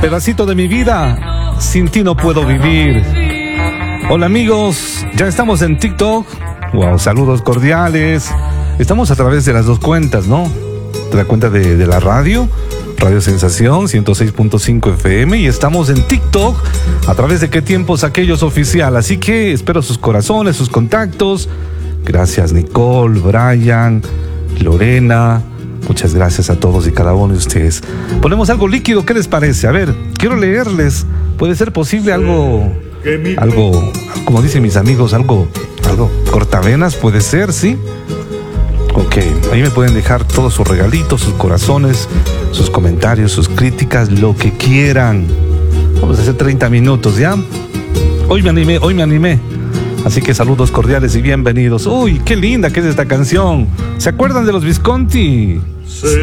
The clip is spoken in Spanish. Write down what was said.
Pedacito de mi vida, sin ti no puedo vivir. Hola amigos, ya estamos en TikTok. Wow, saludos cordiales. Estamos a través de las dos cuentas, ¿no? De la cuenta de la radio, Radio Sensación 106.5 FM, y estamos en TikTok a través de Qué Tiempos Aquellos Oficial. Así que espero sus corazones, sus contactos. Gracias Nicole, Brian, Lorena. Muchas gracias a todos y cada uno de ustedes. Ponemos algo líquido, ¿qué les parece? A ver, quiero leerles. ¿Puede ser posible algo, como dicen mis amigos, algo cortavenas? ¿Puede ser, sí? Ok, ahí me pueden dejar todos sus regalitos, sus corazones, sus comentarios, sus críticas, lo que quieran. Vamos a hacer 30 minutos, ¿ya? Hoy me animé. Así que saludos cordiales y bienvenidos. Uy, qué linda que es esta canción. ¿Se acuerdan de los Visconti? Sí.